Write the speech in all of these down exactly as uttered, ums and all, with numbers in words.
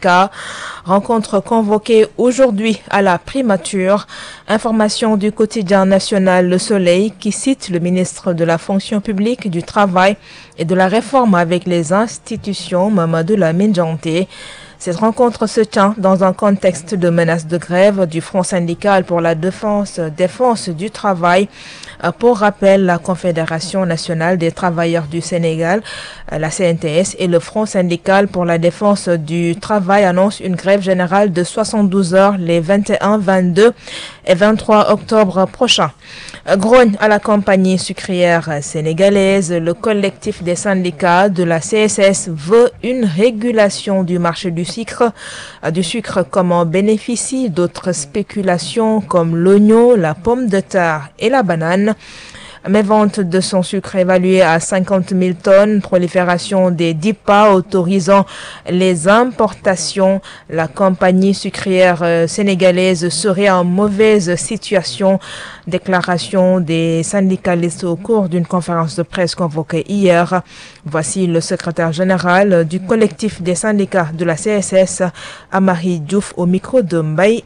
syndicats. Rencontre convoquée aujourd'hui à la primature. Information du quotidien national Le Soleil qui cite le ministre de la fonction publique, du travail et de la réforme avec les institutions, Mamadou Lamine Dianté. Cette rencontre se tient dans un contexte de menace de grève du Front syndical pour la défense, défense du travail. Pour rappel, la Confédération nationale des travailleurs du Sénégal, la C N T S, et le Front syndical pour la défense du travail annoncent une grève générale de soixante-douze heures les vingt et un, vingt-deux et vingt-trois octobre prochains. Grogne à la compagnie sucrière sénégalaise, le collectif des syndicats de la C S S veut une régulation du marché du sucre, du sucre comme en bénéficie d'autres spéculations comme l'oignon, la pomme de terre et la banane. Mais vente de son sucre évaluée à cinquante mille tonnes, prolifération des D I P A autorisant les importations. La compagnie sucrière sénégalaise serait en mauvaise situation. Déclaration des syndicalistes au cours d'une conférence de presse convoquée hier. Voici le secrétaire général du collectif des syndicats de la C S S, Amari Diouf, au micro de Mbaye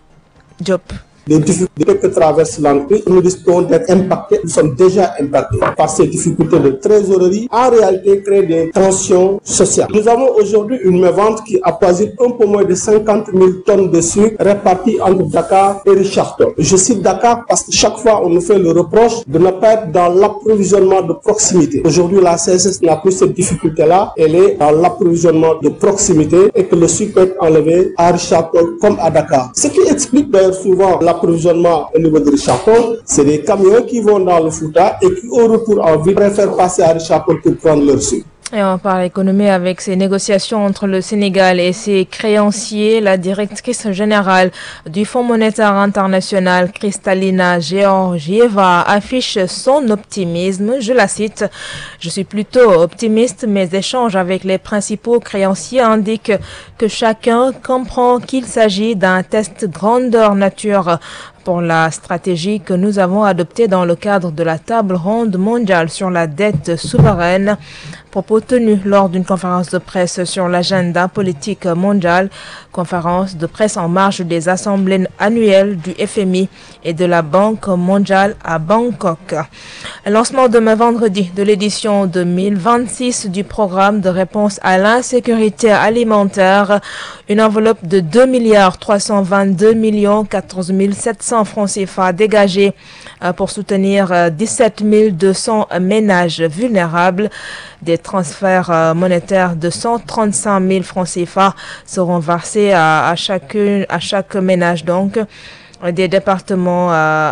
Diop. Les difficultés que traverse l'entreprise, nous risquons d'être impactés, nous sommes déjà impactés par ces difficultés de trésorerie, en réalité créent des tensions sociales. Nous avons aujourd'hui une mévente qui avoisine un peu moins de cinquante mille tonnes de sucre réparties entre Dakar et Richard-Toll. Je cite Dakar parce que chaque fois on nous fait le reproche de ne pas être dans l'approvisionnement de proximité. Aujourd'hui la C S S n'a plus cette difficulté-là, elle est dans l'approvisionnement de proximité et que le sucre peut être enlevé à Richard-Toll comme à Dakar. Ce qui explique d'ailleurs souvent la l'approvisionnement au niveau de Richard-Toll, c'est des camions qui vont dans le Fouta et qui au retour en ville préfèrent passer à Richard-Toll pour prendre leur sucre. Et on parle économie avec ces négociations entre le Sénégal et ses créanciers. La directrice générale du Fonds monétaire international, Kristalina Georgieva, affiche son optimisme. Je la cite. Je suis plutôt optimiste. Mes échanges avec les principaux créanciers indiquent que chacun comprend qu'il s'agit d'un test grandeur nature pour la stratégie que nous avons adoptée dans le cadre de la table ronde mondiale sur la dette souveraine. Propos tenus lors d'une conférence de presse sur l'agenda politique mondial, conférence de presse en marge des assemblées annuelles du F M I et de la Banque mondiale à Bangkok. Lancement demain vendredi de l'édition deux mille vingt-six du programme de réponse à l'insécurité alimentaire. Une enveloppe de deux milliards trois cent vingt-deux millions quatorze mille sept cents francs C F A dégagés pour soutenir dix-sept mille deux cents ménages vulnérables. Des transferts monétaires de cent trente-cinq mille francs C F A seront versés à, à, chacune, à chaque ménage donc. Des départements euh,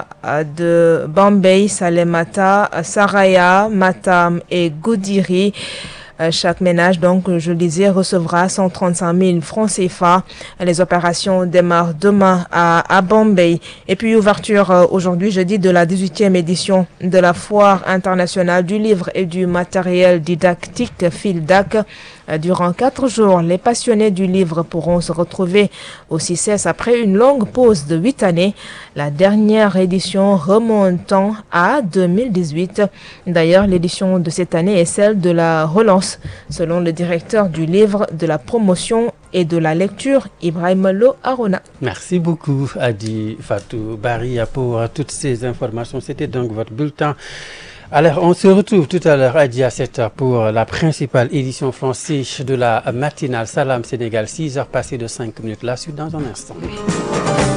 de Bambey, Salemata, Saraya, Matam et Goudiri. Chaque ménage, donc, je le disais, recevra cent trente-cinq mille francs C F A. Les opérations démarrent demain à, à Bombay. Et puis, ouverture euh, aujourd'hui, jeudi, de la dix-huitième édition de la Foire internationale du livre et du matériel didactique FILDAC. Durant quatre jours, les passionnés du livre pourront se retrouver au C I C E S après une longue pause de huit années. La dernière édition remontant à deux mille dix-huit. D'ailleurs, l'édition de cette année est celle de la relance, selon le directeur du livre, de la promotion et de la lecture, Ibrahim Lo Arona. Merci beaucoup, Adi Fatou Baria, pour toutes ces informations. C'était donc votre bulletin. Alors, on se retrouve tout à l'heure, Adi, à sept heures pour la principale édition française de la matinale Salam Sénégal, six heures passées de cinq minutes. La suite dans un instant.